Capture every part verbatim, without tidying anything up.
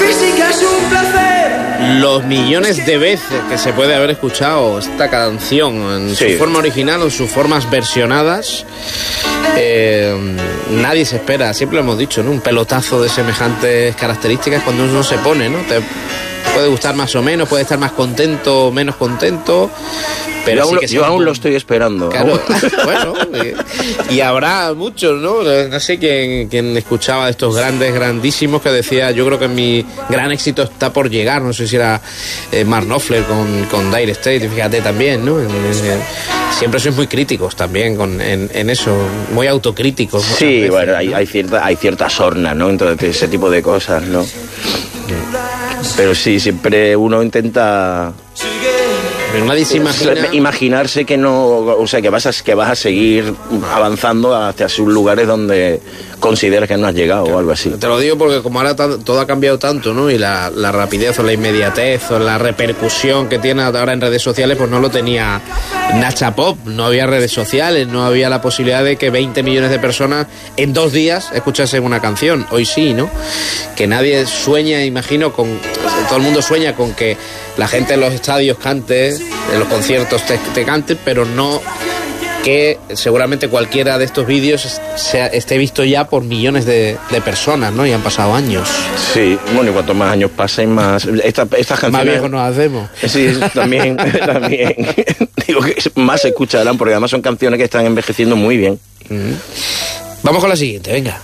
física es un placer. Los millones de veces que se puede haber escuchado esta canción en sí. su forma original o en sus formas versionadas, eh, nadie se espera, siempre lo hemos dicho, ¿no? Un pelotazo de semejantes características cuando uno se pone, ¿no? Te puede gustar más o menos, puede estar más contento o menos contento, pero yo, sí aún, que yo aún lo estoy esperando. Claro, bueno, y, y habrá muchos, ¿no? No sé quién, quién escuchaba de estos grandes, grandísimos que decía, yo creo que mi gran éxito está por llegar, no sé si era eh, Mark Knopfler con, con Dire Straits, fíjate también, ¿no? En, en, siempre sois muy críticos también con, en, en eso, muy autocríticos. Sí, veces, bueno, ¿no? hay, hay cierta hay cierta sorna, ¿no? Entonces, ese tipo de cosas, ¿no? Pero sí, siempre uno intenta... Pero nadie se imagina... imaginarse que no, o sea, que vas a, que vas a seguir avanzando hacia sus lugares donde consideras que no has llegado, claro, o algo así. Te lo digo porque como ahora todo ha cambiado tanto, ¿no? Y la, la rapidez o la inmediatez o la repercusión que tiene ahora en redes sociales, pues no lo tenía Nacha Pop. No había redes sociales, no había la posibilidad de que veinte millones de personas en dos días escuchasen una canción. Hoy sí, ¿no? Que nadie sueña, imagino, con... Todo el mundo sueña con que la gente en los estadios cante, en los conciertos te, te cante, pero no que seguramente cualquiera de estos vídeos sea, esté visto ya por millones de, de personas, ¿no? Y han pasado años. Sí, bueno, y cuanto más años pasen, más... Esta, estas canciones... Más viejos nos hacemos. Sí, también, también. Digo que más se escucharán, porque además son canciones que están envejeciendo muy bien. Mm. Vamos con la siguiente, venga.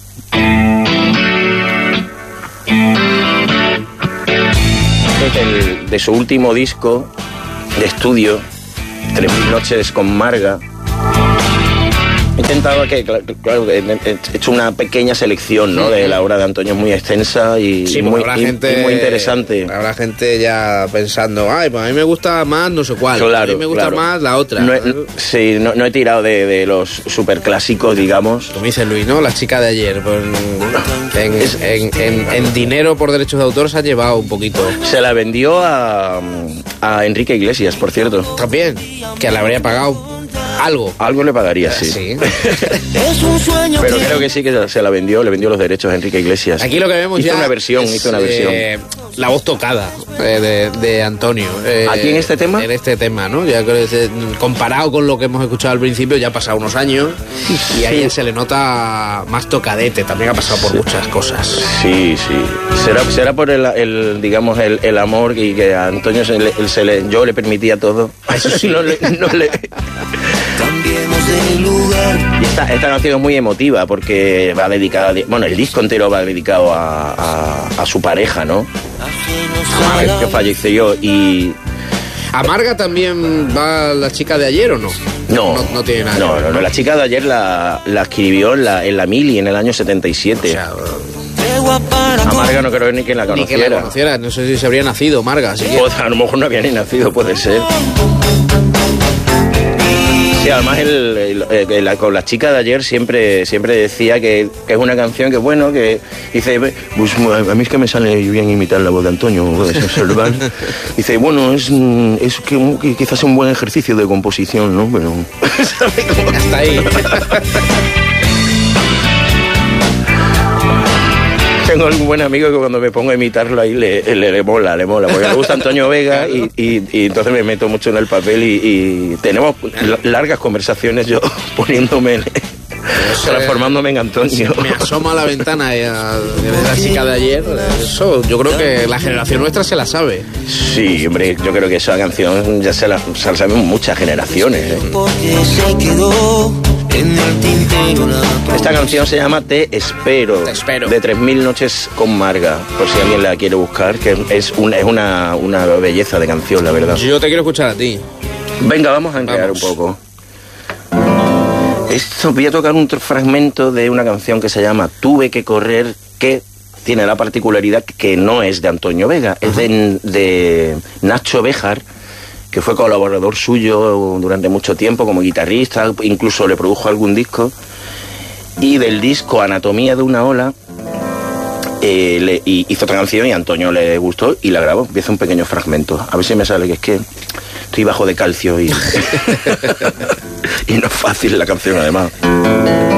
De, de su último disco de estudio, Tres Mil Noches con Marga, he intentado que, claro, he hecho una pequeña selección, ¿no? De la obra de Antonio, muy extensa y, sí, y, muy, habrá y, gente, y muy interesante. Habrá gente ya pensando, ay, pues a mí me gusta más no sé cuál, claro, a mí me gusta claro. más la otra. No he, sí, no, no he tirado de, de los superclásicos, digamos. Como dice Luis, ¿no? La chica de ayer, pues, en, en, en, en dinero por derechos de autor se ha llevado un poquito. Se la vendió a, a Enrique Iglesias, por cierto. También, que le habría pagado algo. Algo le pagaría, sí. sí. Es un sueño. Pero creo que sí que se la vendió, le vendió los derechos a Enrique Iglesias. Aquí lo que vemos hizo ya una versión, es, hizo una versión. Eh, la voz tocada eh, de, de Antonio. Eh, ¿Aquí en este tema? En este tema, ¿no? Ya creo que comparado con lo que hemos escuchado al principio, ya ha pasado unos años y a ella se le nota más tocadete. También ha pasado por sí. muchas cosas. Sí, sí. Será, será por el, el digamos, el, el amor y que a Antonio se le, se le, yo le permitía todo. Eso sí. no le... No le... Y esta, esta canción es muy emotiva porque va dedicada, bueno, el disco entero va dedicado a, a, a su pareja, ¿no? Que falleció y... ¿A Marga también va la chica de ayer o no? No, no, no tiene nada. No, no, no, la chica de ayer la, la escribió en la, en la Mili en el año setenta y siete. O sea, a Marga no creo ni que la conociera. Ni que la conociera, no sé si se habría nacido Marga. Así que... pues a lo mejor no había ni nacido, puede ser. Sí, además el, el, el, con la chica de ayer siempre siempre decía que, que es una canción que bueno, que dice, pues a mí es que me sale bien imitar la voz de Antonio, observar. Dice, bueno, es, es que, que quizás es un buen ejercicio de composición, ¿no? Pero hasta ahí. Tengo un buen amigo que cuando me pongo a imitarlo ahí le, le, le mola, le mola, porque le gusta Antonio Vega y, y, y entonces me meto mucho en el papel y, y tenemos largas conversaciones yo poniéndome, en, transformándome en Antonio. Me asoma a la ventana y a, a la chica de ayer, eso yo creo que la generación nuestra se la sabe. Sí, hombre, yo creo que esa canción ya se la, se la saben muchas generaciones, ¿eh? Esta canción se llama Te Espero, Te Espero, de Tres Mil Noches con Marga, por si alguien la quiere buscar, que es una, es una, una belleza de canción, la verdad. Yo te quiero escuchar a ti. Venga, vamos a enrear un poco. Esto, voy a tocar un fragmento de una canción que se llama Tuve que correr, que tiene la particularidad que no es de Antonio Vega, uh-huh. es de, de Nacho Béjar, que fue colaborador suyo durante mucho tiempo como guitarrista, incluso le produjo algún disco, y del disco Anatomía de una ola eh, le, y hizo otra canción y a Antonio le gustó y la grabó. Empieza un pequeño fragmento, a ver si me sale, que es que estoy bajo de calcio y, y no es fácil la canción además.